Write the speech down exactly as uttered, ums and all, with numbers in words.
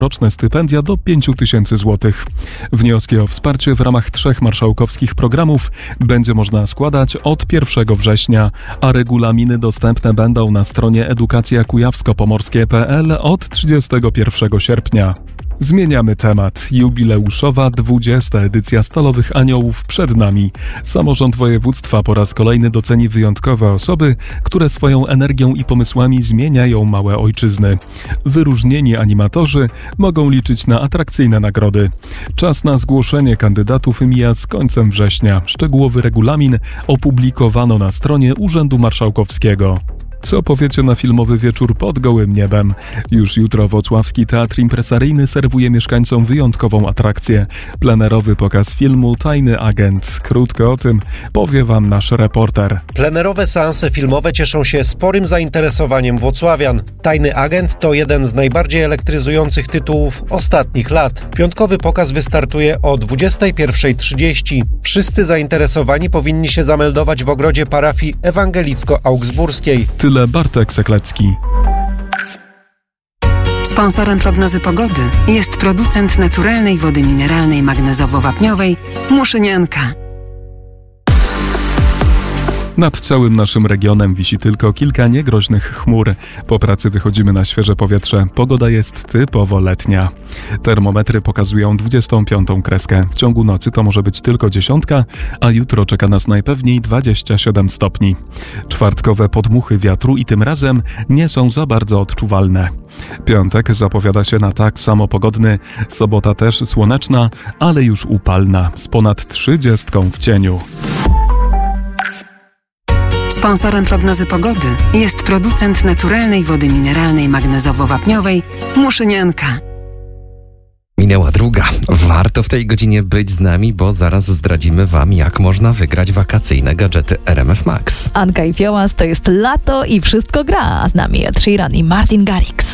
roczne stypendia do pięć tysięcy złotych. Wnioski o wsparcie w ramach trzech marszałkowskich programów będzie można składać od pierwszego września, a regulaminy dostępne będą na stronie edukacja kujawsko pomorskie kropka p l od trzydziestego pierwszego sierpnia. Zmieniamy temat. Jubileuszowa dwudziesta edycja Stalowych Aniołów przed nami. Samorząd województwa po raz kolejny doceni wyjątkowe osoby, które swoją energią i pomysłami zmieniają małe ojczyzny. Wyróżnieni animatorzy mogą liczyć na atrakcyjne nagrody. Czas na zgłoszenie kandydatów mija z końcem września. Szczegółowy regulamin opublikowano na stronie Urzędu Marszałkowskiego. Co powiecie na filmowy wieczór pod gołym niebem? Już jutro Włocławski Teatr Impresaryjny serwuje mieszkańcom wyjątkową atrakcję. Plenerowy pokaz filmu Tajny Agent. Krótko o tym powie wam nasz reporter. Plenerowe seanse filmowe cieszą się sporym zainteresowaniem włocławian. Tajny Agent to jeden z najbardziej elektryzujących tytułów ostatnich lat. Piątkowy pokaz wystartuje o dwudziesta pierwsza trzydzieści. Wszyscy zainteresowani powinni się zameldować w ogrodzie parafii ewangelicko-augsburskiej. Tyle Bartek Seklecki. Sponsorem prognozy pogody jest producent naturalnej wody mineralnej magnezowo-wapniowej Muszynianka. Nad całym naszym regionem wisi tylko kilka niegroźnych chmur. Po pracy wychodzimy na świeże powietrze. Pogoda jest typowo letnia. Termometry pokazują dwudziestą piątą kreskę. W ciągu nocy to może być tylko dziesiątka, a jutro czeka nas najpewniej dwadzieścia siedem stopni. Czwartkowe podmuchy wiatru i tym razem nie są za bardzo odczuwalne. Piątek zapowiada się na tak samo pogodny. Sobota też słoneczna, ale już upalna, z ponad trzydziestką w cieniu. Sponsorem prognozy pogody jest producent naturalnej wody mineralnej magnezowo-wapniowej Muszynianka. Minęła druga. Warto w tej godzinie być z nami, bo zaraz zdradzimy wam, jak można wygrać wakacyjne gadżety R M F Max. Anka i Fiołas, to jest lato i wszystko gra. Z nami Ed Sheeran i Martin Garrix.